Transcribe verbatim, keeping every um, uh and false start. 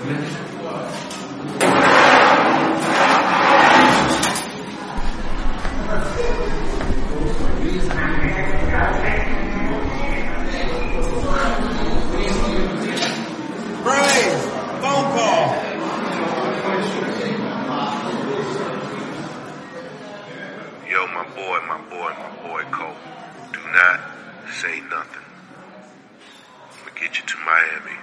Yo, my boy, my boy, my boy Cole. Do not say nothing. I'm gonna get you to Miami.